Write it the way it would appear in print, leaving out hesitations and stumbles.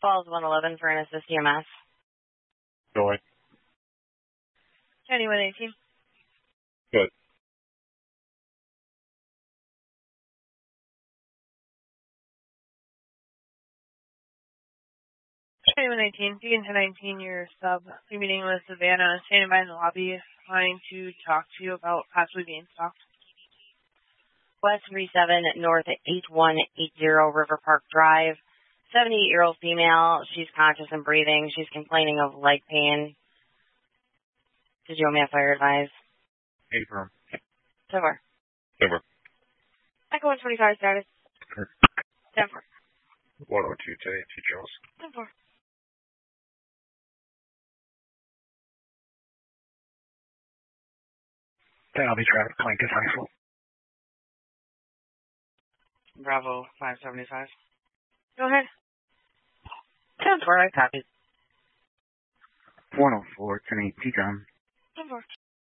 Falls 111 for an assist EMS. Go ahead. County 118. Good. County 118, Beacon 1019, your sub. You're meeting with Savannah, standing by in the lobby, trying to talk to you about possibly being stalked. West 37, North 8180 River Park Drive. 78-year-old female. She's conscious and breathing. She's complaining of leg pain. Did you want me to fire advise? Affirm. Over. Over. Echo 125 status. Correct. 10-4. 102 today, 2 Charles. 10-4. Then I'll be traffic Plankton High School. Bravo 575. Go ahead. 10-4, I copy. 104, 10-8, T-Com. 10-4.